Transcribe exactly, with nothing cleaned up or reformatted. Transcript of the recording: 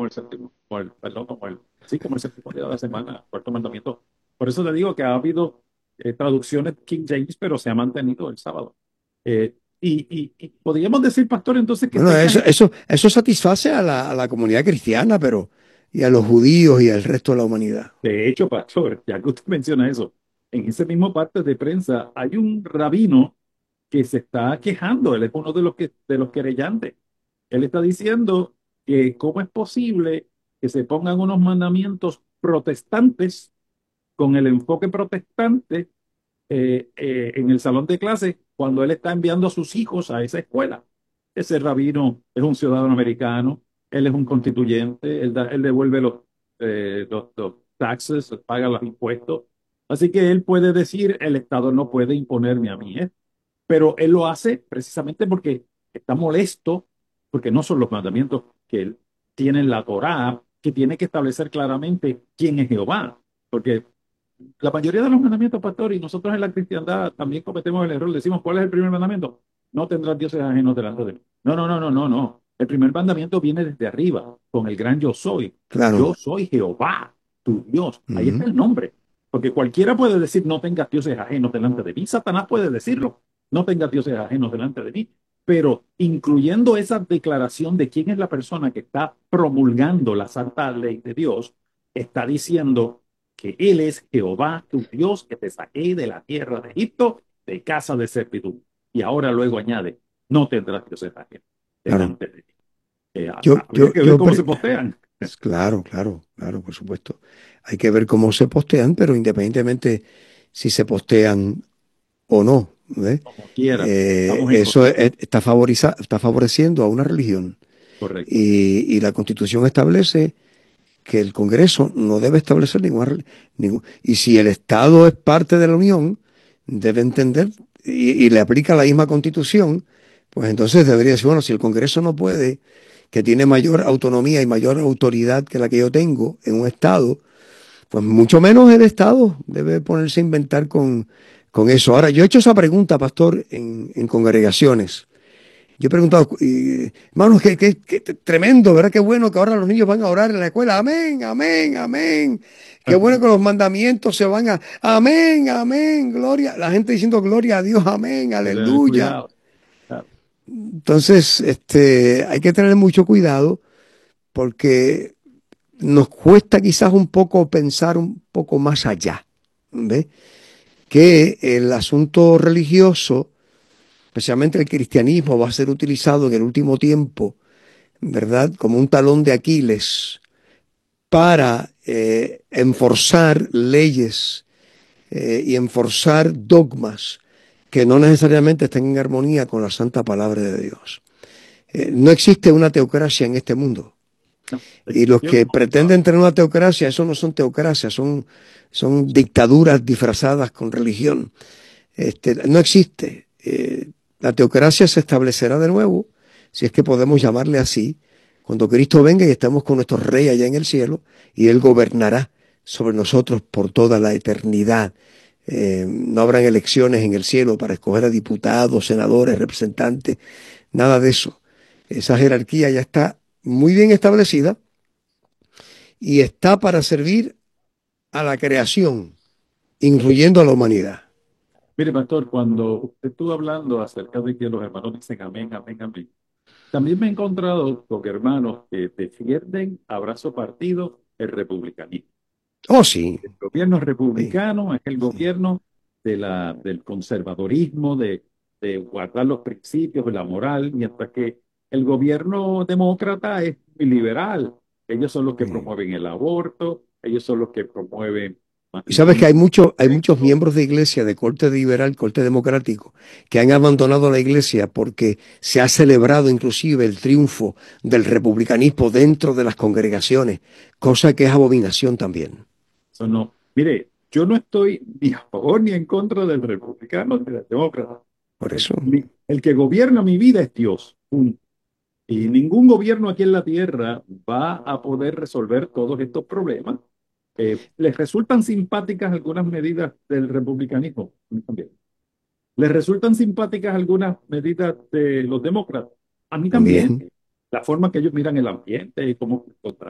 como el séptimo, como el, perdón, como el, sí, como el séptimo día de la semana, cuarto mandamiento. Por eso te digo que ha habido eh, traducciones King James, pero se ha mantenido el sábado. Eh, y, y, y podríamos decir, pastor, entonces que Bueno, esta eso, exageración. eso, eso satisface a la, a la comunidad cristiana, pero y a los judíos y al resto de la humanidad. De hecho, pastor, ya que usted menciona eso, en ese mismo parte de prensa hay un rabino que se está quejando, él es uno de los que, de los querellantes. Él está diciendo que cómo es posible que se pongan unos mandamientos protestantes con el enfoque protestante eh, eh, en el salón de clase cuando él está enviando a sus hijos a esa escuela. Ese rabino es un ciudadano americano, él es un constituyente, él, da- él devuelve los, eh, los, los taxes, paga los impuestos. Así que él puede decir, el Estado no puede imponerme a mí, ¿eh? Pero él lo hace precisamente porque está molesto, porque no son los mandamientos que él tiene en la Torá, que tiene que establecer claramente quién es Jehová. Porque la mayoría de los mandamientos, pastor, y nosotros en la cristiandad también cometemos el error, decimos, ¿cuál es el primer mandamiento? No tendrás dioses ajenos delante de mí. No, no, no, no, no, no. El primer mandamiento viene desde arriba, con el gran yo soy. Claro. Yo soy Jehová, tu Dios. Ahí está Ujú. el nombre. Porque cualquiera puede decir, no tengas dioses ajenos delante de mí. Satanás puede decirlo, no tengas dioses ajenos delante de mí. Pero incluyendo esa declaración de quién es la persona que está promulgando la santa ley de Dios, está diciendo que Él es Jehová, tu Dios, que te saqué de la tierra de Egipto, de casa de servidumbre. Y ahora luego añade, no tendrás dioses ajenos Claro. delante de ti. Eh, Yo, habría yo, que ver yo, cómo se pre- postean, claro, claro, claro, por supuesto. Hay que ver cómo se postean, pero independientemente si se postean o no, ¿ve? como quiera. Eh, Estamos en eso es- contra. es- está favoriza- está favoreciendo a una religión. Correcto. Y, y la Constitución establece que el Congreso no debe establecer ninguna, rel- ningún, y si el Estado es parte de la Unión, debe entender y, y le aplica la misma Constitución, pues entonces debería decir, bueno, si el Congreso no puede, que tiene mayor autonomía y mayor autoridad que la que yo tengo en un Estado, pues mucho menos el Estado debe ponerse a inventar con, con eso. Ahora, yo he hecho esa pregunta, pastor, en, en congregaciones. Yo he preguntado, y, hermanos, qué, qué, qué tremendo, ¿verdad? Qué bueno que ahora los niños van a orar en la escuela. Amén, amén, amén. Qué bueno que los mandamientos se van a... Amén, amén, gloria. La gente diciendo gloria a Dios, amén, Tener aleluya. cuidado. Claro. Entonces, este, hay que tener mucho cuidado porque nos cuesta quizás un poco pensar un poco más allá, ¿ve? Que el asunto religioso, especialmente el cristianismo, va a ser utilizado en el último tiempo, ¿verdad? Como un talón de Aquiles para eh, enforzar leyes eh, y enforzar dogmas que no necesariamente estén en armonía con la santa palabra de Dios. Eh, no existe una teocracia en este mundo. No, Y los yo no, que pretenden tener una teocracia, eso no son teocracias, son, son dictaduras disfrazadas con religión. Este, no existe. Eh, la teocracia se establecerá de nuevo, si es que podemos llamarle así, cuando Cristo venga y estemos con nuestro Rey allá en el cielo, y Él gobernará sobre nosotros por toda la eternidad. Eh, no habrán elecciones en el cielo para escoger a diputados, senadores, representantes, nada de eso. Esa jerarquía ya está muy bien establecida y está para servir a la creación, incluyendo a la humanidad. mire, pastor, cuando usted estuvo hablando acerca de que los hermanos dicen amén, amén, amén, también me he encontrado con hermanos que defienden a brazo partido el republicanismo. Oh, sí, El gobierno sí, republicano es el sí. gobierno de la, del conservadorismo, de, de guardar los principios, de la moral, mientras que el gobierno demócrata es muy liberal. Ellos son los que Sí. promueven el aborto, ellos son los que promueven Y sabes que matrimonio hay muchos, hay muchos sexo. miembros de iglesia de corte liberal, corte democrático, que han abandonado la iglesia porque se ha celebrado inclusive el triunfo del republicanismo dentro de las congregaciones, cosa que es abominación también. Eso no. Mire, yo no estoy ni a favor ni en contra del republicano ni del demócrata. Por El, eso, mi- el que gobierna mi vida es Dios. Punto. Y ningún gobierno aquí en la tierra va a poder resolver todos estos problemas. Eh, ¿les resultan simpáticas algunas medidas del republicanismo? A mí también. ¿Les resultan simpáticas algunas medidas de los demócratas? A mí también. también. La forma que ellos miran el ambiente y cómo